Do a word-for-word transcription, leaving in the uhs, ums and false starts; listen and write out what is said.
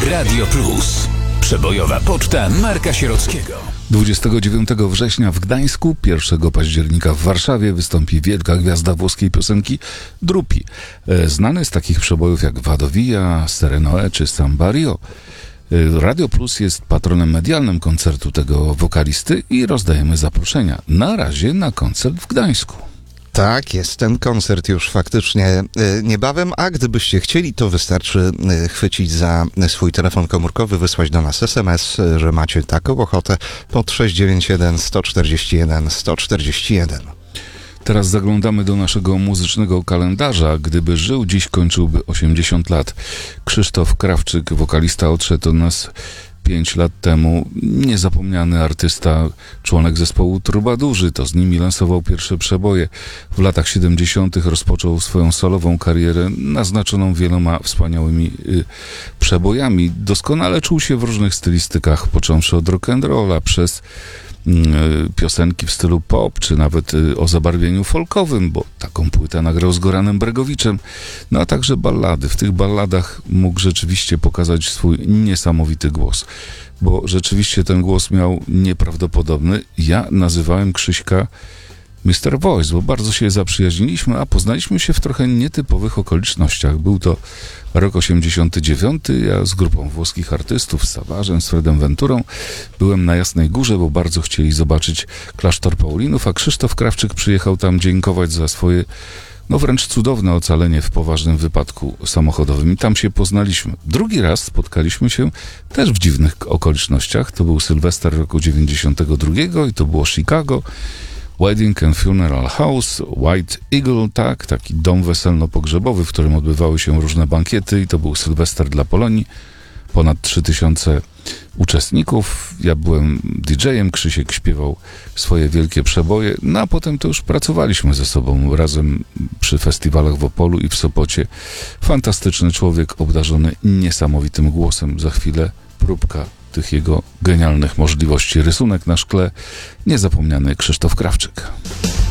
Radio Plus. Przebojowa poczta Marka Sierockiego. dwudziestego dziewiątego września w Gdańsku, pierwszego października w Warszawie wystąpi wielka gwiazda włoskiej piosenki Drupi. Znany z takich przebojów jak Vado Via, Sereno czy Samba Rio. Radio Plus jest patronem medialnym koncertu tego wokalisty i rozdajemy zaproszenia. Na razie na koncert w Gdańsku. Tak, jest ten koncert już faktycznie niebawem, a gdybyście chcieli, to wystarczy chwycić za swój telefon komórkowy, wysłać do nas es em es, że macie taką ochotę pod sześć dziewięć jeden, jeden cztery jeden, jeden cztery jeden. Teraz zaglądamy do naszego muzycznego kalendarza. Gdyby żył dziś, kończyłby osiemdziesiąt lat. Krzysztof Krawczyk, wokalista, odszedł od nas pięć lat temu. Niezapomniany artysta, członek zespołu Trubadurzy, to z nimi lansował pierwsze przeboje. W latach siedemdziesiątych rozpoczął swoją solową karierę naznaczoną wieloma wspaniałymi y, przebojami. Doskonale czuł się w różnych stylistykach, począwszy od rock'n'rolla przez piosenki w stylu pop, czy nawet o zabarwieniu folkowym, bo taką płytę nagrał z Goranem Bregowiczem, no a także ballady. W tych balladach mógł rzeczywiście pokazać swój niesamowity głos, bo rzeczywiście ten głos miał nieprawdopodobny. Ja nazywałem Krzyśka mister Voice, bo bardzo się zaprzyjaźniliśmy, a poznaliśmy się w trochę nietypowych okolicznościach. Był to rok osiemdziesiąty dziewiąty. Ja z grupą włoskich artystów, z Savage'em, z Fredem Venturą byłem na Jasnej Górze, bo bardzo chcieli zobaczyć klasztor Paulinów, a Krzysztof Krawczyk przyjechał tam dziękować za swoje, no wręcz cudowne ocalenie w poważnym wypadku samochodowym. I tam się poznaliśmy. Drugi raz spotkaliśmy się też w dziwnych okolicznościach. To był Sylwester roku dziewięćdziesiątego drugiego i to było Chicago. Wedding and Funeral House, White Eagle, tak, taki dom weselno-pogrzebowy, w którym odbywały się różne bankiety i to był Sylwester dla Polonii. Ponad trzy tysiące uczestników. Ja byłem didżejem, Krzysiek śpiewał swoje wielkie przeboje, no a potem to już pracowaliśmy ze sobą razem przy festiwalach w Opolu i w Sopocie. Fantastyczny człowiek, obdarzony niesamowitym głosem. Za chwilę próbka tych jego genialnych możliwości. Rysunek na szkle, niezapomniany Krzysztof Krawczyk.